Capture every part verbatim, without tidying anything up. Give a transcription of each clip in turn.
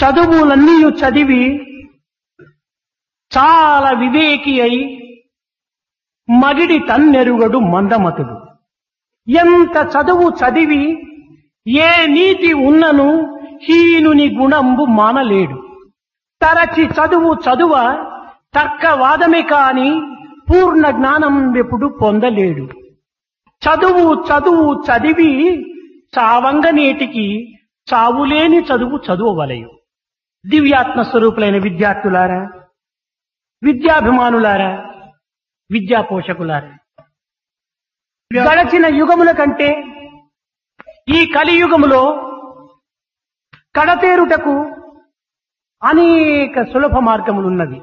చదువులన్నీ చదివి చాలా వివేకి అయి మగిడి తన్నెరుగడు మందమతుడు. ఎంత చదువు చదివి ఏ నీతి ఉన్నను హీనుని గుణంబు మానలేడు. తరచి చదువు చదువ తర్కవాదమే కాని పూర్ణ జ్ఞానం ఎప్పుడు పొందలేడు. చదువు చదువు చదివి చావంగ నేటికి చావులేని చదువు చదువవలయు. దివ్యాత్మ స్వరూపులైన విద్యార్థులారా, విద్యాభిమానులారా, విద్యా పోషకులారా, గడచిన యుగముల కంటే ఈ కలియుగములో కడతేరుటకు అనేక సులభ మార్గములున్నది.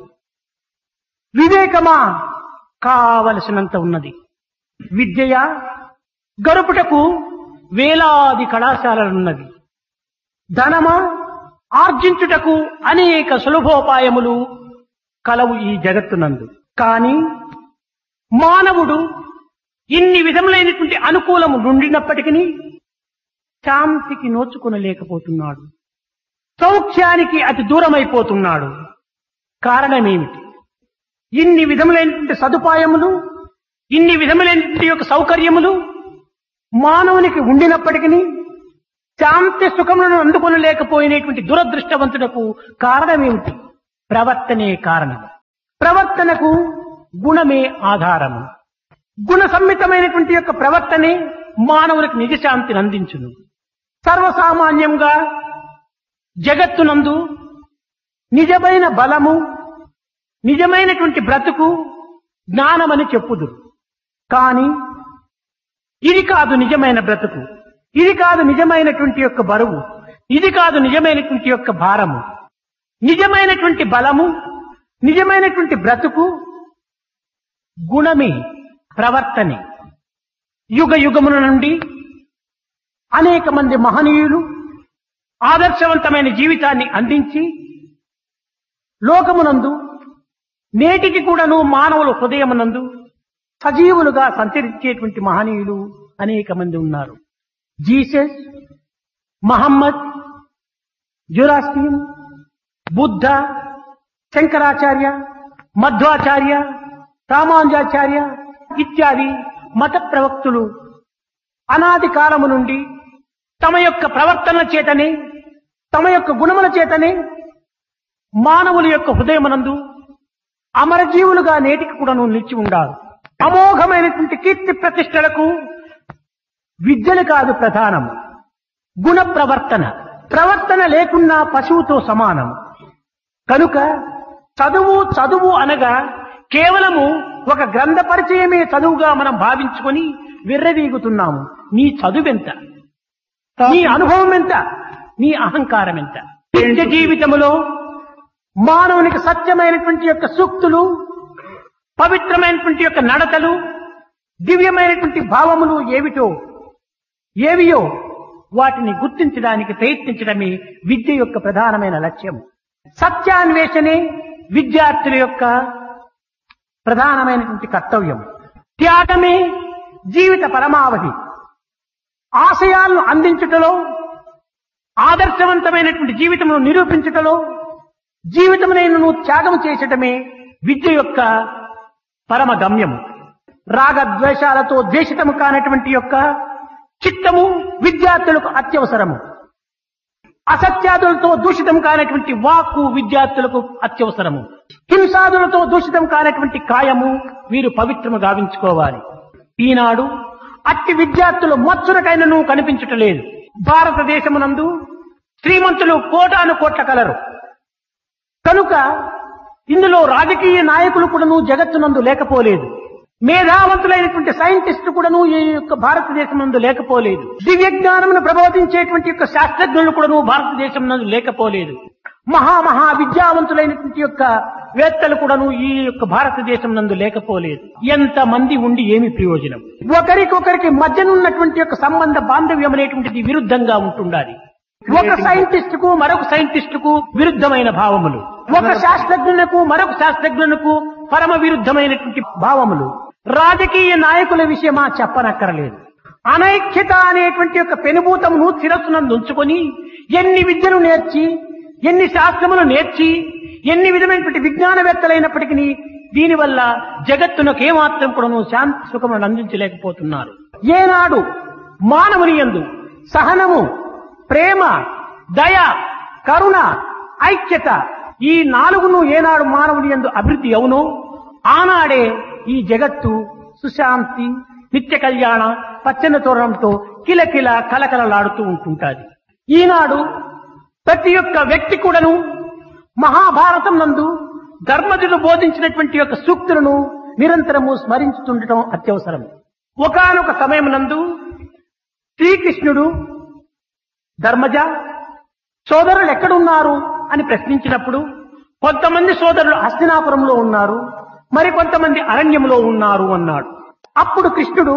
వివేకమా కావలసినంత ఉన్నది. విద్యయ గరుపుటకు వేలాది కళాశాలలున్నవి. ధనమా ఆర్జించుటకు అనేక సులభోపాయములు కలవు ఈ జగత్తునందు. కాని మానవుడు ఇన్ని విధములైనటువంటి అనుకూలము నుండినప్పటికీ శాంతికి నోచుకొనలేకపోతున్నాడు. సౌఖ్యానికి అతి దూరమైపోతున్నాడు. కారణమేమిటి? ఇన్ని విధములైనటువంటి సదుపాయములు, ఇన్ని విధములైనటువంటి యొక్క సౌకర్యములు మానవునికి ఉండినప్పటికీ శాంతి సుఖములను అందుకొనలేకపోయినటువంటి దురదృష్టవంతుడకు కారణమేమిటి? ప్రవర్తనే కారణం. ప్రవర్తనకు గుణమే ఆధారము. గుణ సమ్మితమైనటువంటి యొక్క ప్రవర్తనే మానవునికి నిజశాంతిని అందించును. సర్వసామాన్యంగా జగత్తునందు నిజమైన బలము, నిజమైనటువంటి బ్రతుకు జ్ఞానమని చెప్పుదురు. కాని ఇది కాదు నిజమైన బ్రతుకు, ఇది కాదు నిజమైనటువంటి యొక్క బరువు, ఇది కాదు నిజమైనటువంటి యొక్క భారము. నిజమైనటువంటి బలము, నిజమైనటువంటి బ్రతుకు గుణమే, ప్రవర్తనే. యుగ యుగముల నుండి అనేక మంది మహనీయులు ఆదర్శవంతమైన జీవితాన్ని అందించి లోకమునందు నేటికి కూడాను మానవుల హృదయమునందు సజీవులుగా సంచరించేటువంటి మహనీయులు అనేక మంది ఉన్నారు. జీసస్, మహమ్మద్, జొరాస్ట్రియన్, బుద్ధ, శంకరాచార్య, మధ్వాచార్య, రామానుజాచార్య ఇత్యాది మత ప్రవక్తులు అనాది కాలము నుండి తమ యొక్క ప్రవర్తన చేతనే, తమ యొక్క గుణముల చేతనే మానవుల యొక్క హృదయమునందు అమరజీవులుగా నేటికి కూడాను నిలిచి ఉండారు. అమోఘమైనటువంటి కీర్తి ప్రతిష్టలకు విద్యలు కాదు ప్రధానము, గుణ ప్రవర్తన. ప్రవర్తన లేకున్నా పశువుతో సమానం. కనుక చదువు చదువు అనగా కేవలము ఒక గ్రంథ పరిచయమే చదువుగా మనం భావించుకొని విర్రవీగుతున్నాము. నీ చదువెంత? నీ అనుభవం ఎంత? నీ అహంకారం ఎంత? నిత్య జీవితములో మానవునికి సత్యమైనటువంటి యొక్క సూక్తులు, పవిత్రమైనటువంటి యొక్క నడతలు, దివ్యమైనటువంటి భావములు ఏమిటో ఏవియో వాటిని గుర్తించడానికి ప్రయత్నించడమే విద్య యొక్క ప్రధానమైన లక్ష్యం. సత్యాన్వేషణే విద్యార్థుల యొక్క ప్రధానమైనటువంటి కర్తవ్యం. త్యాగమే జీవిత పరమావధి. ఆశయాలను అందించుటలో, ఆదర్శవంతమైనటువంటి జీవితమును నిరూపించుటలో జీవితమునైనను త్యాగం చేసటమే విద్య యొక్క పరమ గమ్యము. రాగద్వేషాలతో ద్వేషితము కానటువంటి యొక్క చిత్తము విద్యార్థులకు అత్యవసరము. అసత్యాదులతో దూషితం కానటువంటి వాక్కు విద్యార్థులకు అత్యవసరము. హింసాదులతో దూషితం కానటువంటి కాయము వీరు పవిత్రము గావించుకోవాలి. ఈనాడు అట్టి విద్యార్థులు మచ్చునకైనను కనిపించటలేదు. భారతదేశమునందు శ్రీమంతులు కోటాను కోట్ల కలరు. కనుక ఇందులో రాజకీయ నాయకులు కూడాను జగత్తునందు లేకపోలేదు. మేధావంతులైనటువంటి సైంటిస్టు కూడాను ఈ యొక్క భారతదేశం నందు లేకపోలేదు. దివ్య జ్ఞానమును ప్రబోధించేటువంటి యొక్క శాస్త్రజ్ఞులు కూడాను భారతదేశం నందు లేకపోలేదు. మహామహా విద్యావంతులైనటువంటి యొక్క వేత్తలు కూడాను ఈ యొక్క భారతదేశం నందు లేకపోలేదు. ఎంత మంది ఉండి ఏమి ప్రయోజనం? ఒకరికొకరికి మధ్యనున్నటువంటి యొక్క సంబంధ బాంధవ్యం అనేటువంటిది విరుద్ధంగా ఉంటుండాలి. ఒక సైంటిస్ట్ కు మరొక సైంటిస్ట్ కు విరుద్ధమైన భావములు, ఒక శాస్త్రజ్ఞులకు మరొక శాస్త్రజ్ఞులకు పరమ విరుద్ధమైనటువంటి భావములు. రాజకీయ నాయకుల విషయమా చెప్పనక్కరలేదు. అనైక్యత అనేటువంటి యొక్క పెనుభూతమును శిరస్సునందు ఉంచుకొని ఎన్ని విద్యలు నేర్చి ఎన్ని శాస్త్రములు నేర్చి ఎన్ని విధమైనటువంటి విజ్ఞానవేత్తలైనప్పటికీ దీనివల్ల జగత్తునకు ఏమాత్రం కూడాను శాంతి సుఖములను అందించలేకపోతున్నారు. ఏనాడు మానవుని యందు సహనము, ప్రేమ, దయ, కరుణ, ఐక్యత ఈ నాలుగును ఏనాడు మానవుని యందు అభివృద్ధి అవునో ఆనాడే ఈ జగత్తు సుశాంతి, నిత్య కళ్యాణ, పచ్చని తోరణంతో కిలకిల కలకలలాడుతూ ఉంటుంటాది. ఈనాడు ప్రతి ఒక్క వ్యక్తి కూడాను మహాభారతం నందు ధర్మజుడు బోధించినటువంటి యొక్క సూక్తులను నిరంతరము స్మరించుతుండటం అత్యవసరం. ఒకానొక సమయం నందు శ్రీకృష్ణుడు ధర్మజ సోదరులు ఎక్కడున్నారు అని ప్రశ్నించినప్పుడు కొంతమంది సోదరులు హస్తినాపురంలో ఉన్నారు, మరి కొంతమంది అరణ్యంలో ఉన్నారు అన్నాడు. అప్పుడు కృష్ణుడు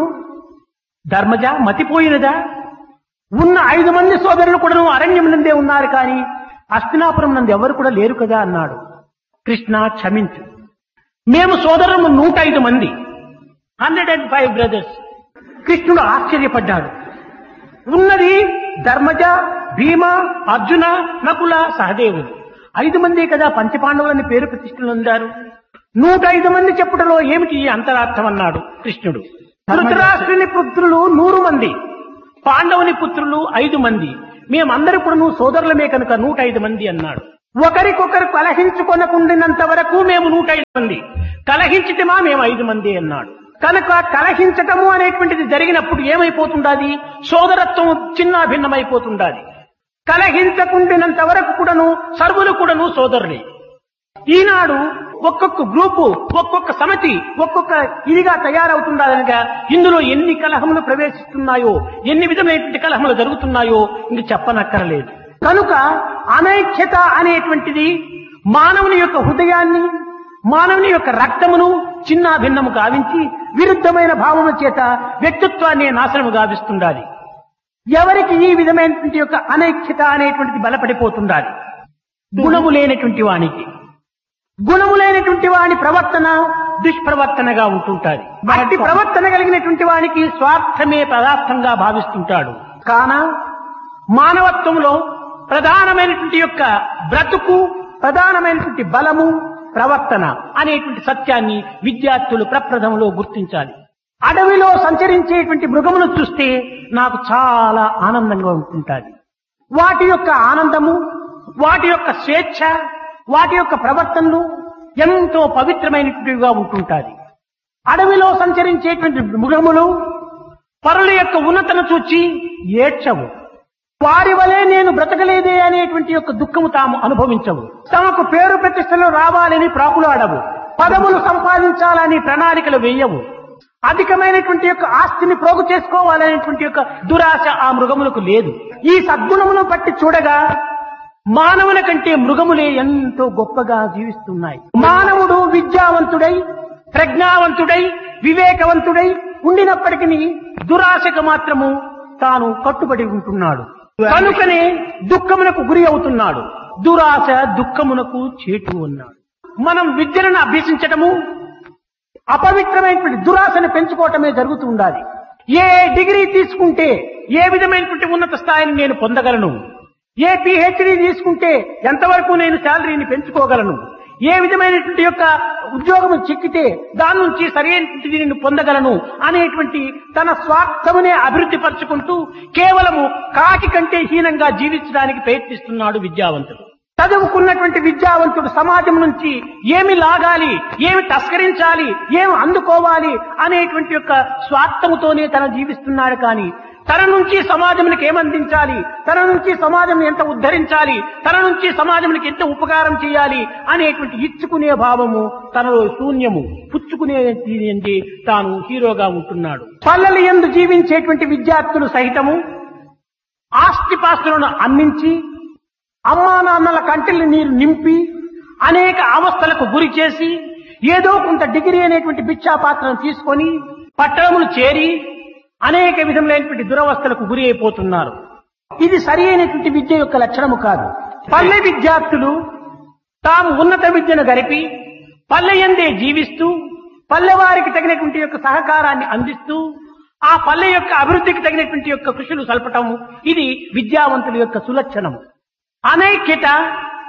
ధర్మజ మతిపోయినదా, ఉన్న ఐదు మంది సోదరులు కూడా అరణ్యం నందే ఉన్నారు కానీ హస్తినాపురం నందు ఎవరు కూడా లేరు కదా అన్నాడు. కృష్ణ క్షమించు, మేము సోదరులు నూట ఐదు మంది హండ్రెడ్ అండ్ ఫైవ్ బ్రదర్స్. కృష్ణుడు ఆశ్చర్యపడ్డాడు. ఉన్నది ధర్మజ, భీమ, అర్జున, నకుల, సహదేవులు ఐదు మంది కదా పంచపాండవులని పేరు ప్రతిష్టలు పొందారు. నూట ఐదు మంది చెప్పుటలో ఏమిటి ఈ అంతరార్థం అన్నాడు కృష్ణుడు. ధృతరాష్ట్రుని పుత్రులు నూరు మంది, పాండవుని పుత్రులు ఐదు మంది, మేమందరూ కూడా సోదరులమే కనుక నూట ఐదు మంది అన్నాడు. ఒకరికొకరు కలహించుకొనకుండినంత వరకు మేము నూట ఐదు మంది, కలహించితమా మేము ఐదు మంది అన్నాడు. కనుక కలహించటము అనేటువంటిది జరిగినప్పుడు ఏమైపోతుండాది, సోదరత్వం చిన్న భిన్నమైపోతుండాది. కలహించకుండినంత వరకు కూడాను సర్వులు కూడాను సోదరులే. ఈనాడు ఒక్కొక్క గ్రూపు, ఒక్కొక్క సమితి, ఒక్కొక్క ఇదిగా తయారవుతుండగా ఇందులో ఎన్ని కలహములు ప్రవేశిస్తున్నాయో, ఎన్ని విధమైనటువంటి కలహములు జరుగుతున్నాయో ఇంక చెప్పనక్కరలేదు. కనుక అనైక్యత అనేటువంటిది మానవుని యొక్క హృదయాన్ని, మానవుని యొక్క రక్తమును చిన్న భిన్నము గావించి విరుద్ధమైన భావము చేత వ్యక్తిత్వాన్ని నాశనము గావిస్తుండాలి. ఎవరికి ఈ విధమైనటువంటి యొక్క అనైక్యత అనేటువంటిది బలపడిపోతుండాలి. గుణము లేనటువంటి వానికి, గుణము లేనటువంటి వాని ప్రవర్తన దుష్ప్రవర్తనగా ఉంటుంటాది. అట్టి ప్రవర్తన కలిగినటువంటి వానికి స్వార్థమే పదార్థంగా భావిస్తుంటాడు. కాన మానవత్వంలో ప్రధానమైనటువంటి యొక్క బ్రతుకు, ప్రధానమైనటువంటి బలము ప్రవర్తన అనేటువంటి సత్యాన్ని విద్యార్థులు ప్రప్రథమలో గుర్తించాలి. అడవిలో సంచరించేటువంటి మృగమును చూస్తే నాకు చాలా ఆనందంగా ఉంటుంటుంది. వాటి యొక్క ఆనందము, వాటి యొక్క స్వేచ్ఛ, వాటి యొక్క ప్రవర్తనలు ఎంతో పవిత్రమైనటువంటివిగా ఉంటుంటాది. అడవిలో సంచరించేటువంటి మృగములు పరుల యొక్క ఉన్నతను చూచి ఏడ్చవు. వారి వలె నేను బ్రతకలేదే అనేటువంటి యొక్క దుఃఖము తాము అనుభవించవు. తమకు పేరు ప్రతిష్టలు రావాలని ప్రాకులాడవు. పదములు సంపాదించాలని ప్రణాళికలు వేయవు. అధికమైనటువంటి యొక్క ఆస్తిని ప్రోగు చేసుకోవాలనేటువంటి యొక్క దురాశ ఆ మృగములకు లేదు. ఈ సద్గుణమును బట్టి చూడగా మానవుల కంటే మృగములే ఎంతో గొప్పగా జీవిస్తున్నాయి. మానవుడు విద్యావంతుడై, ప్రజ్ఞావంతుడై, వివేకవంతుడై ఉండినప్పటికీ దురాశకు మాత్రము తాను కట్టుబడి ఉంటున్నాడు. కనుకనే దుఃఖమునకు గురి అవుతున్నాడు. దురాశ దుఃఖమునకు చేటు ఉన్నాడు. మనం విద్యలను అభ్యసించటము అపవిత్రమైనటువంటి దురాశను పెంచుకోవటమే జరుగుతూ ఉండాలి. ఏ డిగ్రీ తీసుకుంటే ఏ విధమైనటువంటి ఉన్నత స్థాయిని నేను పొందగలను, ఏ పిహెచ్డీ తీసుకుంటే ఎంతవరకు నేను శాలరీని పెంచుకోగలను, ఏ విధమైనటువంటి యొక్క ఉద్యోగం చిక్కితే దాని నుంచి సరైనటువంటి నేను పొందగలను అనేటువంటి తన స్వార్థమునే అభివృద్ధి పరుచుకుంటూ కేవలము కాకి కంటే హీనంగా జీవించడానికి ప్రయత్నిస్తున్నాడు విద్యావంతుడు. చదువుకున్నటువంటి విద్యావంతుడు సమాజం నుంచి ఏమి లాగాలి, ఏమి తస్కరించాలి, ఏమి అందుకోవాలి అనేటువంటి యొక్క స్వార్థముతోనే తన జీవిస్తున్నాడు. కానీ తన నుంచి సమాజానికి ఏమందించాలి, తన నుంచి సమాజం ఎంత ఉద్ధరించాలి, తన నుంచి సమాజానికి ఎంత ఉపకారం చేయాలి అనేటువంటి ఇచ్చుకునే భావము తనలో శూన్యము, పుచ్చుకునే తాను హీరోగా ఉంటున్నాడు. పల్లెల యందు జీవించేటువంటి విద్యార్థులు సహితము ఆస్తిపాస్తులను అమ్మించి అమ్మా నాన్నల కంటిని నీరు నింపి అనేక అవస్థలకు గురి చేసి ఏదో కొంత డిగ్రీ అనేటువంటి భిక్షాపాత్రను తీసుకొని పట్టణములు చేరి అనేక విధములైనటువంటి దురవస్థలకు గురి అయిపోతున్నారు. ఇది సరి అయినటువంటి విద్య యొక్క లక్షణము కాదు. పల్లె విద్యార్థులు తాము ఉన్నత విద్యను గరిపి పల్లె యందే జీవిస్తూ పల్లెవారికి తగినటువంటి యొక్క సహకారాన్ని అందిస్తూ ఆ పల్లె యొక్క అభివృద్ధికి తగినటువంటి యొక్క కృషులు సల్పటము ఇది విద్యావంతుల యొక్క సులక్షణము. అనైక్యత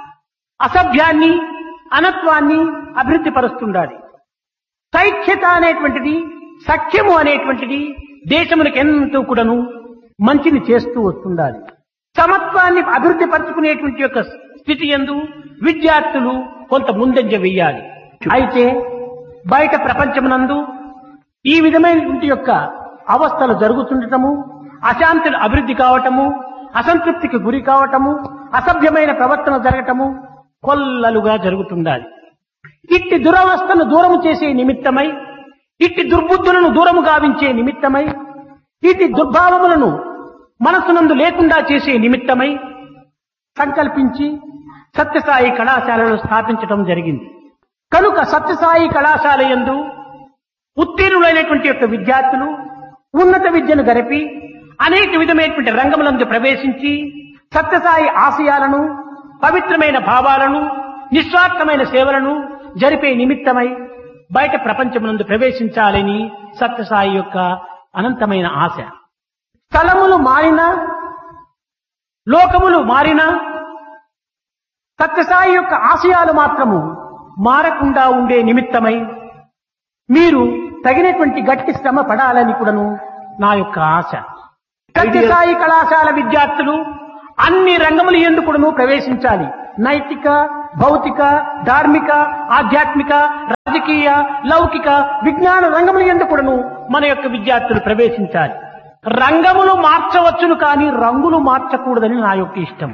అసభ్యాన్ని అనత్వాన్ని అభివృద్ధి పరుస్తుండాలి. సైఖ్యత అనేటువంటిది, సఖ్యము అనేటువంటిది దేశములకు ఎంతో కూడాను మంచిని చేస్తూ వస్తుండాలి. సమత్వాన్ని అభివృద్ధి పరుచుకునేటువంటి యొక్క స్థితి యందు విద్యార్థులు కొంత ముందంజ వెయ్యాలి. అయితే బయట ప్రపంచమునందు ఈ విధమైనటువంటి యొక్క అవస్థలు జరుగుతుండటము, అశాంతులు అభివృద్ధి కావటము, అసంతృప్తికి గురి కావటము, అసభ్యమైన ప్రవర్తన జరగటము కొల్లలుగా జరుగుతుండాలి. ఇట్టి దురవస్థను దూరము చేసే నిమిత్తమై, ఇట్టి దుర్బుద్ధులను దూరము గావించే నిమిత్తమై, ఇట్టి దుర్భావములను మనసునందు లేకుండా చేసే నిమిత్తమై సంకల్పించి సత్యసాయి కళాశాలను స్థాపించడం జరిగింది. కనుక సత్యసాయి కళాశాల యందు ఉత్తీర్ణులైనటువంటి యొక్క విద్యార్థులు ఉన్నత విద్యను గరిపి అనేక విధమైనటువంటి రంగములందు ప్రవేశించి సత్యసాయి ఆశయాలను, పవిత్రమైన భావాలను, నిస్వార్థమైన సేవలను జరిపే నిమిత్తమై బయట ప్రపంచమునందు ప్రవేశించాలని సత్యసాయి యొక్క అనంతమైన ఆశ. స్థలములు మారినా, లోకములు మారినా సత్యసాయి యొక్క ఆశయాలు మాత్రము మారకుండా ఉండే నిమిత్తమై మీరు తగినటువంటి గట్టి శ్రమ పడాలని కూడాను నా యొక్క ఆశ. సత్యసాయి కళాశాల విద్యార్థులు అన్ని రంగములు యందు కూడాను ప్రవేశించాలి. నైతిక, భౌతిక, ధార్మిక, ఆధ్యాత్మిక, రాజకీయ, లౌకిక, విజ్ఞాన రంగముల యందు కూడాను మన యొక్క విద్యార్థులు ప్రవేశించాలి. రంగములు మార్చవచ్చును కానీ రంగులు మార్చకూడదని నా యొక్క ఇష్టం.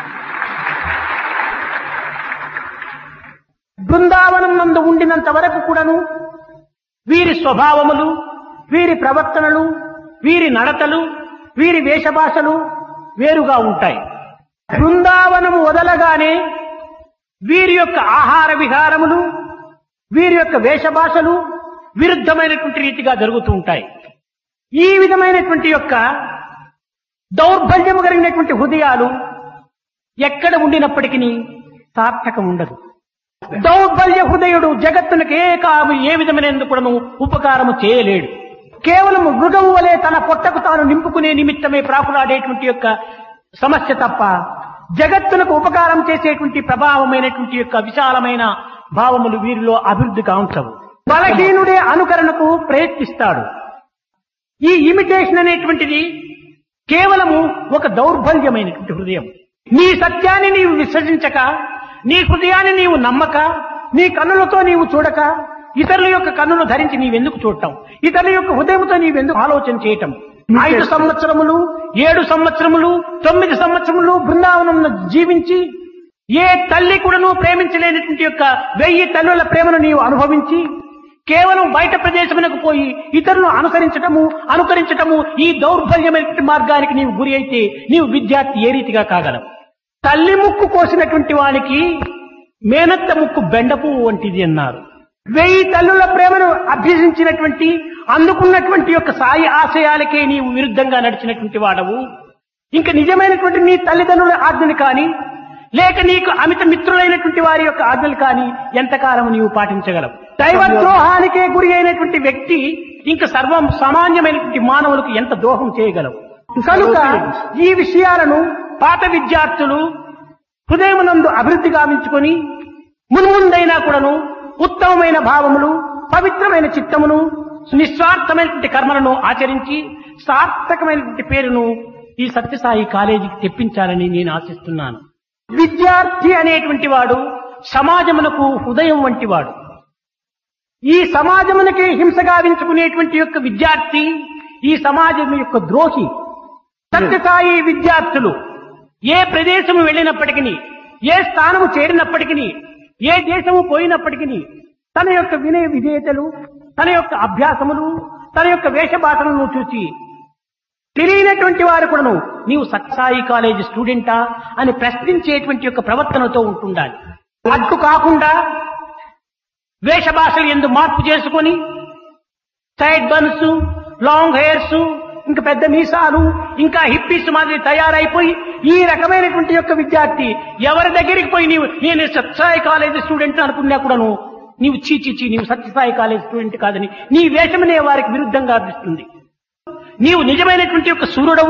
బృందావనం నందు ఉండినంత వరకు కూడాను వీరి స్వభావములు, వీరి ప్రవర్తనలు, వీరి నడతలు, వీరి వేషభాషలు వేరుగా ఉంటాయి. బృందావనము వదలగానే వీరి యొక్క ఆహార విహారములు, వీరి యొక్క వేషభాషలు విరుద్ధమైనటువంటి రీతిగా జరుగుతూ ఉంటాయి. ఈ విధమైనటువంటి యొక్క దౌర్బల్యము కలిగినటువంటి హృదయాలు ఎక్కడ ఉండినప్పటికీ సార్థకం ఉండదు. దౌర్బల్య హృదయుడు జగత్తునికి ఏ కాము ఏ విధమైన కూడా ఉపకారము చేయలేడు. కేవలం మృగము వలె తన పొట్టకు తాను నింపుకునే నిమిత్తమే ప్రాకులాడేటువంటి యొక్క సమస్య తప్ప జగత్తులకు ఉపకారం చేసేటువంటి ప్రభావమైనటువంటి యొక్క విశాలమైన భావములు వీరిలో అభివృద్ధి కాంచవు. బలహీనుడే అనుకరణకు ప్రయత్నిస్తాడు. ఈ ఇమిటేషన్ అనేటువంటిది కేవలము ఒక దౌర్బల్యమైనటువంటి హృదయం. నీ సత్యాన్ని నీవు విసర్జించక, నీ హృదయాన్ని నీవు నమ్మక, నీ కన్నులతో నీవు చూడక, ఇతరుల యొక్క కన్నులు ధరించి నీవెందుకు చూడటం, ఇతరుల యొక్క హృదయంతో నీవెందుకు ఆలోచన చేయటం. ఐదు సంవత్సరములు, ఏడు సంవత్సరములు, తొమ్మిది సంవత్సరములు బృందావనంలో జీవించి ఏ తల్లి కూడాను ప్రేమించలేనటువంటి యొక్క వెయ్యి తల్లుల ప్రేమను నీవు అనుభవించి కేవలం బయట ప్రదేశమునకు పోయి ఇతరులను అనుసరించటము, అనుకరించటము ఈ దౌర్బల్యమైన మార్గానికి నీవు గురి అయితే నీవు విద్యార్థి ఏ రీతిగా కాగలవు? తల్లి ముక్కు కోసినటువంటి వానికి మేనత్త ముక్కు బెండపువ్వు వంటిది అన్నారు. వెయ్యి తల్లుల ప్రేమను అభ్యసించినటువంటి, అందుకున్నటువంటి యొక్క సాయి ఆశయాలకే నీవు విరుద్ధంగా నడిచినటువంటి వాడవు. ఇంకా నిజమైనటువంటి నీ తల్లిదండ్రుల ఆజ్ఞలు కానీ, లేక నీకు అమిత మిత్రులైనటువంటి వారి యొక్క ఆజ్ఞలు కానీ ఎంతకాలం నీవు పాటించగలవు? దైవద్రోహానికే గురి అయినటువంటి వ్యక్తి ఇంకా సర్వం సామాన్యమైనటువంటి మానవులకు ఎంత ద్రోహం చేయగలవు? కనుక ఈ విషయాలను పాత విద్యార్థులు హృదయమునందు అభివృద్ధి గావించుకొని మున్ముందైనా కూడాను ఉత్తమమైన భావములు, పవిత్రమైన చిత్తమును, నిస్వార్థమైనటువంటి కర్మలను ఆచరించి సార్థకమైనటువంటి పేరును ఈ సత్యసాయి కాలేజీకి తెప్పించాలని నేను ఆశిస్తున్నాను. విద్యార్థి అనేటువంటి వాడు సమాజమునకు హృదయం వంటి వాడు. ఈ సమాజమునకే హింస గావించుకునేటువంటి యొక్క విద్యార్థి ఈ సమాజం యొక్క ద్రోహి. సత్యసాయి విద్యార్థులు ఏ ప్రదేశము వెళ్ళినప్పటికీ, ఏ స్థానము చేరినప్పటికీ, ఏ దేశము పోయినప్పటికీ తన యొక్క వినయ విధేయతలు, తన యొక్క అభ్యాసములు, తన యొక్క వేషభాషలను చూచి తెలియనటువంటి వారు కూడాను నీవు సత్యసాయి కాలేజీ స్టూడెంటా అని ప్రశ్నించేటువంటి యొక్క ప్రవర్తనతో ఉంటుండాలి. అట్టు కాకుండా వేషభాషలు ఎందు మార్పు చేసుకొని సైడ్ బన్స్, లాంగ్ హెయిర్స్, ఇంకా పెద్ద మీసాలు, ఇంకా హిప్పీస్ మాదిరి తయారైపోయి ఈ రకమైనటువంటి యొక్క విద్యార్థి ఎవరి దగ్గరికి పోయి నీవు నేను సత్యసాయి కాలేజీ స్టూడెంట్ అనుకున్నా కూడాను నీవు చీచిచి నీవు సత్యసాయి కాలేజీ స్టూడెంట్ కాదని నీ వేషమనే వారికి విరుద్ధంగా అనిపిస్తుంది. నీవు నిజమైనటువంటి యొక్క సూర్యుడవు,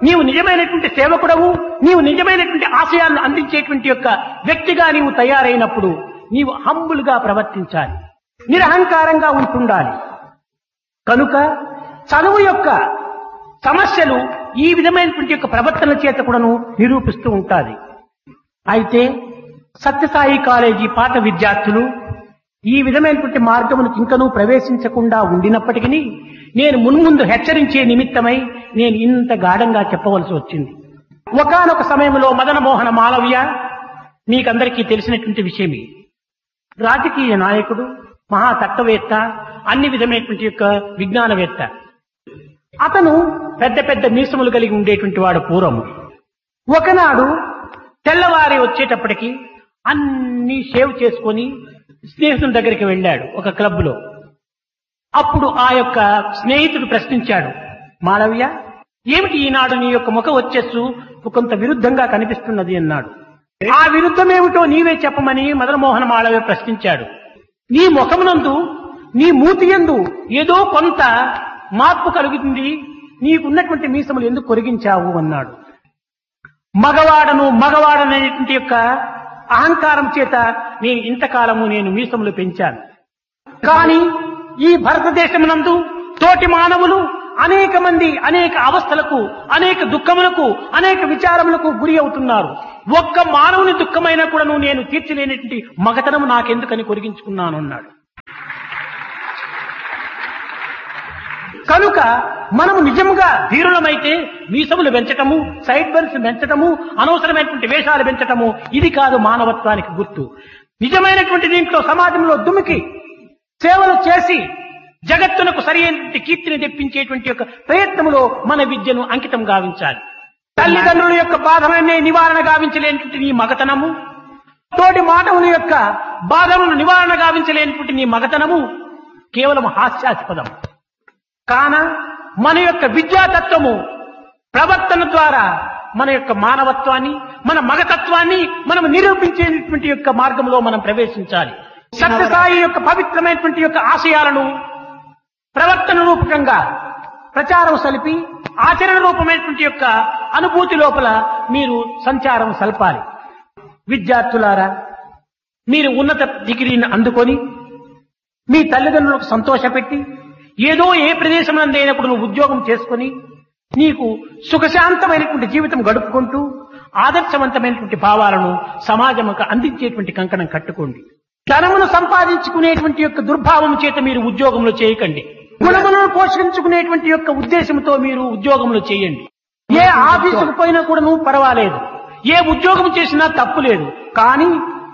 నీవు నిజమైనటువంటి సేవకుడవు, నీవు నిజమైనటువంటి ఆశయాలను అందించేటువంటి యొక్క వ్యక్తిగా నీవు తయారైనప్పుడు నీవు హంబుల్ గా ప్రవర్తించాలి, నిరహంకారంగా ఉంటుండాలి. కనుక చదువు యొక్క సమస్యలు ఈ విధమైనటువంటి యొక్క ప్రవర్తన చేత కూడాను నిరూపిస్తూ ఉంటాది. అయితే సత్యసాయి కాలేజీ పాఠ విద్యార్థులు ఈ విధమైనటువంటి మార్గములకు ఇంకనూ ప్రవేశించకుండా ఉండినప్పటికీ నేను మున్ముందు హెచ్చరించే నిమిత్తమై నేను ఇంత గాఢంగా చెప్పవలసి వచ్చింది. ఒకానొక సమయంలో మదన మోహన మాలవ్య మీకందరికీ తెలిసినటువంటి విషయమే. రాజకీయ నాయకుడు, మహా తత్వవేత్త, అన్ని విధమైనటువంటి యొక్క విజ్ఞానవేత్త. అతను పెద్ద పెద్ద మీసములు కలిగి ఉండేటువంటి వాడు పూర్వము. ఒకనాడు తెల్లవారి వచ్చేటప్పటికి అన్ని షేవ్ చేసుకొని స్నేహితుల దగ్గరికి వెళ్ళాడు ఒక క్లబ్ లో. అప్పుడు ఆ యొక్క స్నేహితుడు ప్రశ్నించాడు, మాలవ్య, ఏమిటి ఈనాడు నీ యొక్క ముఖ వచ్చేసు కొంత విరుద్ధంగా కనిపిస్తున్నది అన్నాడు. ఆ విరుద్ధమేమిటో నీవే చెప్పమని మదనమోహన మాలవ్య ప్రశ్నించాడు. నీ ముఖమునందు, నీ మూతి యందు ఏదో కొంత మార్పు కలుగుతుంది, నీకున్నటువంటి మీసములు ఎందుకు కొరిగించావు అన్నాడు. మగవాడను మగవాడనేటువంటి యొక్క అహంకారం చేత నేను ఇంతకాలము నేను మీసములు పెంచాను. కానీ ఈ భారతదేశమునందు తోటి మానవులు అనేక మంది అనేక అవస్థలకు, అనేక దుఃఖములకు, అనేక విచారములకు గురి అవుతున్నారు. ఒక్క మానవుని దుఃఖమైనా కూడా నేను తీర్చలేనటువంటి మగతనము నాకెందుకని కొరిగించుకున్నాను అన్నాడు. కనుక మనము నిజంగా ధీరులమైతే మీసములు పెంచటము, సైడ్ బెల్స్ పెంచటము, అనవసరమైనటువంటి వేషాలు పెంచటము ఇది కాదు మానవత్వానికి గుర్తు. నిజమైనటువంటి దీంట్లో సమాజంలో దుమికి సేవలు చేసి జగత్తునకు సరి అయినటువంటి కీర్తిని తెప్పించేటువంటి యొక్క ప్రయత్నములో మన విద్యను అంకితం గావించాలి. తల్లిదండ్రుల యొక్క బాధలనే నివారణ గావించలేనటువంటి నీ మగతనము, తోటి మానవుల యొక్క బాధలను నివారణ గావించలేనటువంటి నీ మగతనము కేవలం హాస్యాస్పదం. కాన మన యొక్క విద్యాతత్వము ప్రవర్తన ద్వారా మన యొక్క మానవత్వాన్ని, మన మగతత్వాన్ని మనం నిరూపించేటువంటి యొక్క మార్గంలో మనం ప్రవేశించాలి. సత్యసాయి యొక్క పవిత్రమైనటువంటి యొక్క ఆశయాలను ప్రవర్తన రూపకంగా ప్రచారం సలిపి ఆచరణ రూపమైనటువంటి యొక్క అనుభూతి లోపల మీరు సంచారం సల్పాలి. విద్యార్థులారా, మీరు ఉన్నత డిగ్రీని అందుకొని మీ తల్లిదండ్రులకు సంతోషపెట్టి ఏదో ఏ ప్రదేశం నందైనప్పుడు నువ్వు ఉద్యోగం చేసుకుని నీకు సుఖశాంతమైనటువంటి జీవితం గడుపుకుంటూ ఆదర్శవంతమైనటువంటి భావాలను సమాజముకు అందించేటువంటి కంకణం కట్టుకోండి. ధనమును సంపాదించుకునేటువంటి యొక్క దుర్భావం చేత మీరు ఉద్యోగంలో చేయకండి. గుణములను పోషించుకునేటువంటి యొక్క ఉద్దేశంతో మీరు ఉద్యోగంలో చేయండి. ఏ ఆఫీసుకు పోయినా కూడా నువ్వు పర్వాలేదు, ఏ ఉద్యోగం చేసినా తప్పు లేదు. కానీ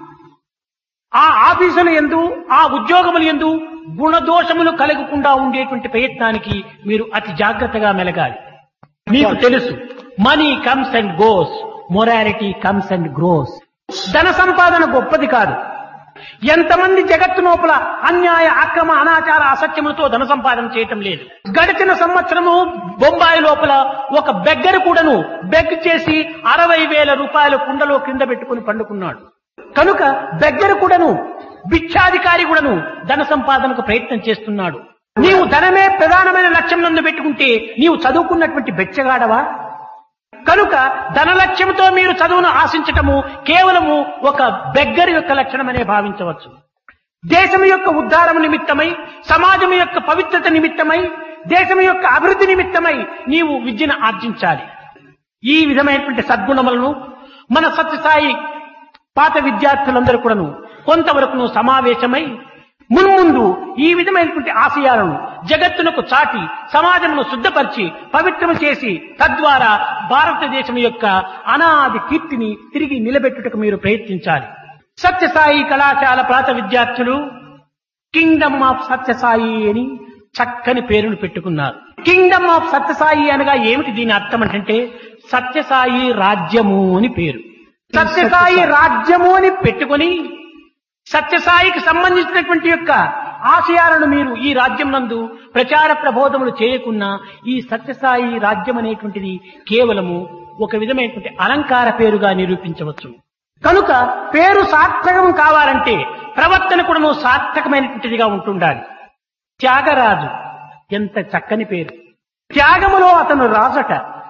ఆ ఆఫీసుల యందు, ఆ ఉద్యోగముల యందు గుణదోషములు కలగకుండా ఉండేటువంటి ప్రయత్నానికి మీరు అతి జాగ్రత్తగా మెలగాలి. మీకు తెలుసు, money comes and goes, morality comes and grows. ధన సంపాదన గొప్పది కాదు. ఎంతమంది జగత్తు లోపల అన్యాయ, అక్రమ, అనాచార, అసత్యములతో ధన సంపాదన చేయటం లేదు. గడిచిన సంవత్సరము బొంబాయి లోపల ఒక బెగ్గరు కూడాను బెగ్ చేసి అరవై వేల రూపాయల కుండలో కింద పెట్టుకుని పండుకున్నాడు. కనుక బెగ్గరు కూడాను, భిక్షాధికారి కూడాను ధన సంపాదనకు ప్రయత్నం చేస్తున్నాడు. నీవు ధనమే ప్రధానమైన లక్ష్యం నందు పెట్టుకుంటే నీవు చదువుకున్నటువంటి బెచ్చగాడవా? కనుక ధన లక్ష్యంతో మీరు చదువును ఆశించటము కేవలము ఒక బెగ్గరి యొక్క లక్షణమనే భావించవచ్చు. దేశం యొక్క ఉద్ధారం నిమిత్తమై, సమాజం యొక్క పవిత్రత నిమిత్తమై, దేశం యొక్క అభివృద్ధి నిమిత్తమై నీవు విద్యను ఆర్జించాలి. ఈ విధమైనటువంటి సద్గుణములను మన సత్యసాయి పాత విద్యార్థులందరూ కూడాను కొంతవరకు సమావేశమై మున్ముందు ఈ విధమైనటువంటి ఆశయాలను జగత్తునకు చాటి సమాజమును శుద్ధపరిచి పవిత్రము చేసి తద్వారా భారతదేశం యొక్క అనాది కీర్తిని తిరిగి నిలబెట్టుటకు మీరు ప్రయత్నించాలి. సత్యసాయి కళాశాల ప్రాత విద్యార్థులు కింగ్డమ్ ఆఫ్ సత్యసాయి అని చక్కని పేరును పెట్టుకున్నారు. కింగ్డమ్ ఆఫ్ సత్యసాయి అనగా ఏమిటి దీని అర్థం అంటే సత్యసాయి రాజ్యము అని పేరు. సత్యసాయి రాజ్యము అని పెట్టుకొని సత్యసాయికి సంబంధించినటువంటి యొక్క ఆశయాలను మీరు ఈ రాజ్యం నందు ప్రచార ప్రబోధములు చేయకున్నా ఈ సత్యసాయి రాజ్యం అనేటువంటిది కేవలము ఒక విధమైనటువంటి అలంకార పేరుగా నిరూపించవచ్చు. కనుక పేరు సార్థకం కావాలంటే ప్రవర్తన కూడా సార్థకమైనటువంటిదిగా ఉంటుండాలి. త్యాగరాజు ఎంత చక్కని పేరు. త్యాగములో అతను రాజట.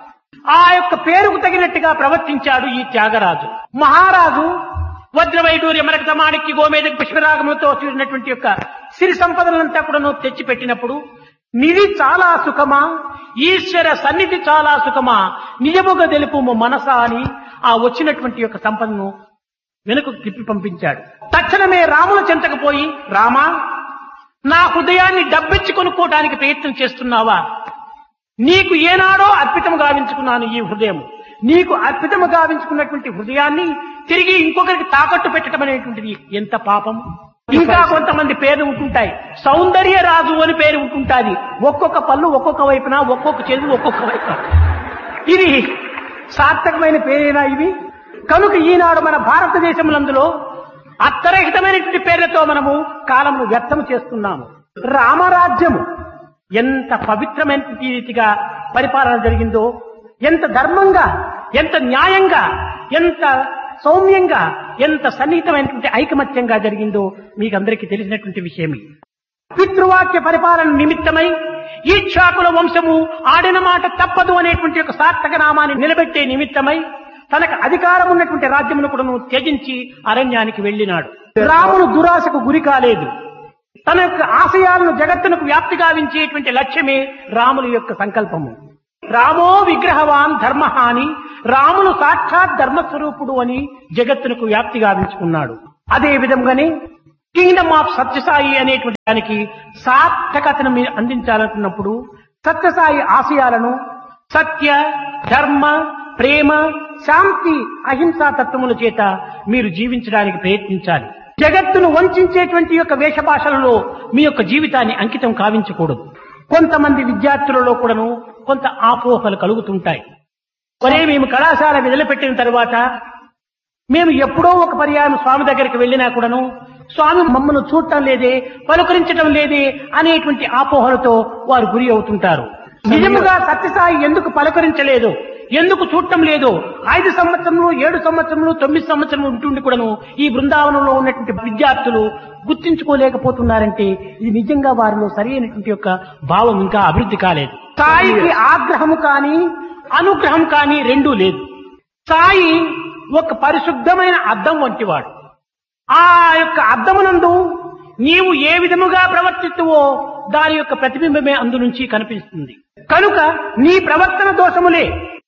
ఆ యొక్క పేరుకు తగినట్టుగా ప్రవర్తించాడు ఈ త్యాగరాజు. మహారాజు వజ్రవైడూర్య మరకత మాణిక్య గోమేద పుష్పరాగములతో చూసినటువంటి యొక్క సిరి సంపదలంతా కూడా తెచ్చిపెట్టినప్పుడు నిధి చాలా సుఖమా, ఈశ్వర సన్నిధి చాలా సుఖమా, నిజముగా తెలుపు మనస అని ఆ వచ్చినటువంటి యొక్క సంపదను వెనుకకు తిప్పి పంపించాడు. తక్షణమే రాముల చెంతకు పోయి, రామా, నా హృదయాన్ని డబ్బిచ్చి కొనుక్కోవడానికి ప్రయత్నం చేస్తున్నావా? నీకు ఏనాడో అర్పితము గావించుకున్నాను ఈ హృదయం. నీకు అర్పితము గావించుకున్నటువంటి హృదయాన్ని తిరిగి ఇంకొకరికి తాకట్టు పెట్టడం అనేటువంటిది ఎంత పాపం. ఇంకా కొంతమంది పేర్లు ఉంటుంటాయి. సౌందర్య రాజు అని పేరు ఉంటుంటాది. ఒక్కొక్క పళ్ళు ఒక్కొక్క వైపున, ఒక్కొక్క చెరువు ఒక్కొక్క వైపున. ఇది సార్థకమైన పేరేనా ఇవి? కనుక ఈనాడు మన భారతదేశములందులో అర్థరహితమైనటువంటి పేర్లతో మనము కాలమును వ్యర్థం చేస్తున్నాము. రామరాజ్యము ఎంత పవిత్రమైన రీతిగా పరిపాలన జరిగిందో, ఎంత ధర్మంగా, ఎంత న్యాయంగా, ఎంత సౌమ్యంగా, ఎంత సన్నిహితమైనటువంటి ఐకమత్యంగా జరిగిందో మీకందరికీ తెలిసినటువంటి విషయమే. పితృవాక్య పరిపాలన నిమిత్తమై ఈక్షాకుల వంశము ఆడిన మాట తప్పదు అనేటువంటి ఒక సార్థక నామాన్ని నిలబెట్టే నిమిత్తమై తనకు అధికారం ఉన్నటువంటి రాజ్యమును కూడా త్యజించి అరణ్యానికి వెళ్ళినాడు. రాముడు దురాశకు గురి కాలేదు. తన యొక్క ఆశయాలను జగత్తునకు వ్యాప్తి గావించేటువంటి లక్ష్యమే రాముని యొక్క సంకల్పము. రామో విగ్రహవాన్ ధర్మహాని, రాములు సాక్షాత్ ధర్మస్వరూపుడు అని జగత్తునకు వ్యాప్తి గావించుకున్నాడు. అదే విధంగానే కింగ్డమ్ ఆఫ్ సత్యసాయి అనేటువంటి దానికి సార్థకతను మీరు అందించాలనుకున్నప్పుడు సత్యసాయి ఆశయాలను సత్య, ధర్మ, ప్రేమ, శాంతి, అహింసా తత్వముల చేత మీరు జీవించడానికి ప్రయత్నించాలి. జగత్తును వంచేటువంటి యొక్క వేషభాషలలో మీ యొక్క జీవితాన్ని అంకితం కావించకూడదు. కొంతమంది విద్యార్థులలో కూడాను కొంత ఆపోహలు కలుగుతుంటాయి. మరే మేము కళాశాల వదిలిపెట్టిన తర్వాత మేము ఎప్పుడో ఒక పర్యాయం స్వామి దగ్గరికి వెళ్ళినా కూడాను స్వామి మమ్మల్ని చూడటం లేదే, పలుకరించడం లేదే అనేటువంటి ఆపోహలతో వారు గురి అవుతుంటారు. నిజముగా సత్యసాయి ఎందుకు పలకరించలేదు, ఎందుకు చూడటం లేదు? ఐదు సంవత్సరములు, ఏడు సంవత్సరములు, తొమ్మిది సంవత్సరములు ఉంటుండి కూడాను ఈ బృందావనంలో ఉన్నటువంటి విద్యార్థులు గుర్తించుకోలేకపోతున్నారంటే ఇది నిజంగా వారిలో సరైనటువంటి యొక్క భావం ఇంకా అభివృద్ధి కాలేదు. సాయికి ఆగ్రహము కానీ అనుగ్రహం కానీ రెండూ లేదు. సాయి ఒక పరిశుద్ధమైన అద్దం వంటివాడు. ఆ యొక్క అద్దమునందు నీవు ఏ విధముగా ప్రవర్తిస్తువో దాని యొక్క ప్రతిబింబమే అందు నుంచి కనిపిస్తుంది. కనుక నీ ప్రవర్తన దోషములే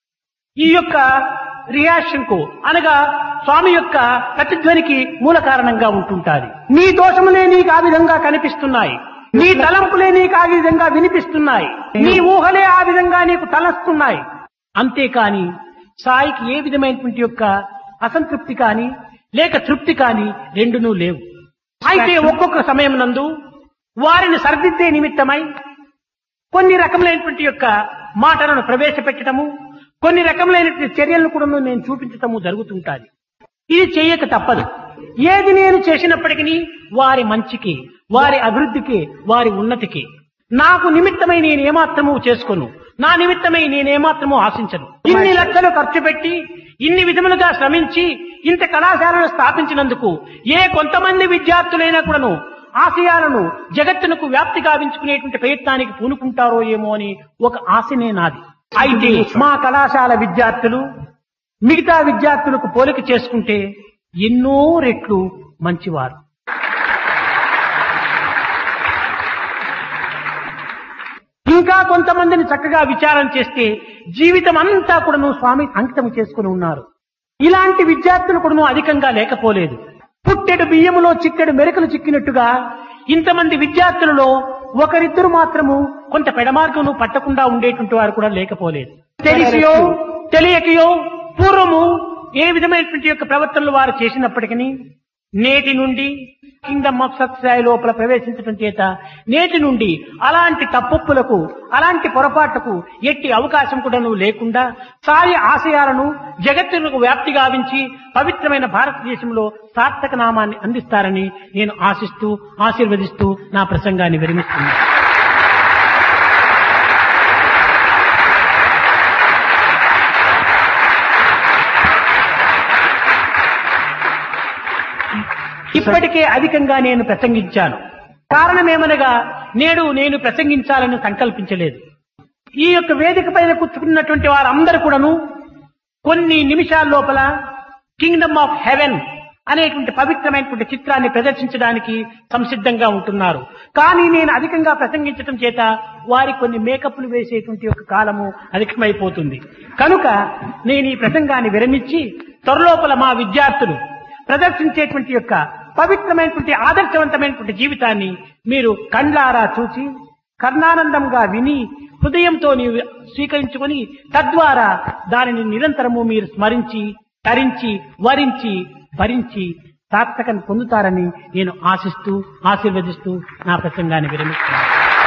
ఈ యొక్క రియాక్షన్ కు అనగా స్వామి యొక్క ప్రతిధ్వనికి మూల కారణంగా ఉంటుంటాది. నీ దోషములే నీకు ఆ విధంగా కనిపిస్తున్నాయి, నీ తలంపులే నీకు ఆ విధంగా వినిపిస్తున్నాయి, నీ ఊహలే ఆ విధంగా నీకు తలస్తున్నాయి. అంతేకాని సాయికి ఏ విధమైనటువంటి యొక్క అసంతృప్తి కానీ లేక తృప్తి కానీ రెండునూ లేవు. అయితే ఒక్కొక్క సమయం నందు వారిని సరిదిద్దే నిమిత్తమై కొన్ని రకములైనటువంటి యొక్క మాటలను ప్రవేశపెట్టడము, కొన్ని రకములైనటువంటి చర్యలను కూడా నేను చూపించటము జరుగుతుంటాది. ఇది చేయక తప్పదు. ఏది నేను చేసినప్పటికీ వారి మంచికి, వారి అభివృద్ధికి, వారి ఉన్నతికి. నాకు నిమిత్తమై నేను ఏమాత్రము చేసుకోను, నా నిమిత్తమై నేనేమాత్రము ఆశించను. ఇన్ని లక్షలు ఖర్చు పెట్టి ఇన్ని విధములుగా శ్రమించి ఇంత కళాశాలను స్థాపించినందుకు ఏ కొంతమంది విద్యార్థులైనా కూడాను ఆశయాలను జగత్తునకు వ్యాప్తి గావించుకునేటువంటి ప్రయత్నానికి పూనుకుంటారో ఏమో అని ఒక ఆశనే నాది. అయితే మా కళాశాల విద్యార్థులు మిగతా విద్యార్థులకు పోలిక చేసుకుంటే ఎన్నో రెట్లు మంచివారు. ఇంకా కొంతమందిని చక్కగా విచారం చేస్తే జీవితం అంతా కూడాను స్వామి అంకితం చేసుకుని ఉన్నారు. ఇలాంటి విద్యార్థులు కూడాను అధికంగా లేకపోలేదు. పుట్టెడు బియ్యములో చిట్టెడు మెరుకలు చిక్కినట్టుగా ఇంతమంది విద్యార్థులలో ఒకరిద్దరు మాత్రము కొంత పెడమార్గమును పట్టకుండా ఉండేటువంటి వారు కూడా లేకపోలేదు. తెలిసియో తెలియకయో పూర్వము ఏ విధమైనటువంటి యొక్క ప్రవర్తనలు వారు చేసినప్పటికీ నేటి నుండి కింగ్డమ్ ఆఫ్ సత్యసాయి లోపల ప్రవేశించడం చేత నేటి నుండి అలాంటి తప్పులకు, అలాంటి పొరపాట్లకు ఎట్టి అవకాశం కూడా లేకుండా సాయి ఆశయాలను జగత్తులకు వ్యాప్తి గావించి పవిత్రమైన భారతదేశంలో సార్థక నామాన్ని అందిస్తారని నేను ఆశిస్తూ ఆశీర్వదిస్తూ నా ప్రసంగాన్ని విరమిస్తున్నాను. ఇప్పటికే అధికంగా నేను ప్రసంగించాను. కారణమేమనగా నేడు నేను ప్రసంగించాలని సంకల్పించలేదు. ఈ యొక్క వేదిక పైన కూర్చుకున్నటువంటి వారందరూ కూడాను కొన్ని నిమిషాల లోపల కింగ్డమ్ ఆఫ్ హెవెన్ అనేటువంటి పవిత్రమైనటువంటి చిత్రాన్ని ప్రదర్శించడానికి సంసిద్ధంగా ఉంటున్నారు. కానీ నేను అధికంగా ప్రసంగించడం చేత వారి కొన్ని మేకప్లు వేసేటువంటి ఒక కాలము అధికమైపోతుంది. కనుక నేను ఈ ప్రసంగాన్ని విరమించి త్వరలోపల మా విద్యార్థులు ప్రదర్శించేటువంటి యొక్క పవిత్రమైనటువంటి ఆదర్శవంతమైనటువంటి జీవితాన్ని మీరు కండ్లారా చూచి కర్ణానందంగా విని హృదయంతో నీవు స్వీకరించుకొని తద్వారా దానిని నిరంతరము మీరు స్మరించి తరించి వరించి భరించి సార్థకను పొందుతారని నేను ఆశిస్తూ ఆశీర్వదిస్తూ నా ప్రసంగాన్ని విరమిస్తున్నాను.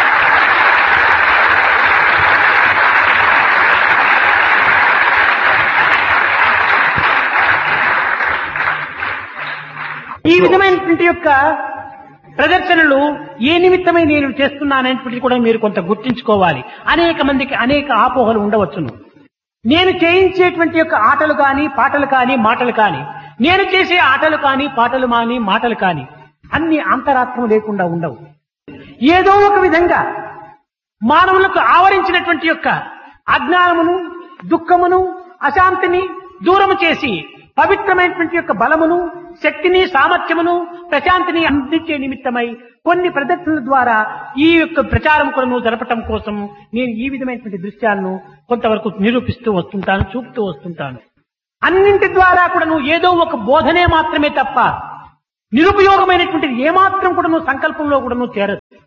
ఈ విధమైనటువంటి యొక్క ప్రదర్శనలు ఏ నిమిత్తమై నేను చేస్తున్నాననేటువంటిది కూడా మీరు కొంత గుర్తించుకోవాలి. అనేక మందికి అనేక ఆపోహలు ఉండవచ్చును. నేను చేయించేటువంటి యొక్క ఆటలు కానీ పాటలు కానీ మాటలు కానీ నేను చేసే ఆటలు కానీ పాటలు కానీ మాటలు కానీ అన్ని అంతరాత్మ లేకుండా ఉండవు. ఏదో ఒక విధంగా మానవులకు ఆవరించినటువంటి యొక్క అజ్ఞానమును దుఃఖమును అశాంతిని దూరము చేసి పవిత్రమైనటువంటి యొక్క బలమును శక్తిని సామర్థ్యమును ప్రశాంతిని అందించే నిమిత్తమై కొన్ని ప్రదర్శనల ద్వారా ఈ యొక్క ప్రచారం కొలను జరపటం కోసం నేను ఈ విధమైనటువంటి దృశ్యాలను కొంతవరకు నిరూపిస్తూ వస్తుంటాను, చూపుతూ వస్తుంటాను. అన్నింటి ద్వారా కూడాను ఏదో ఒక బోధనే మాత్రమే తప్ప నిరుపయోగమైనటువంటిది ఏమాత్రం కూడాను సంకల్పంలో కూడాను చేరదు.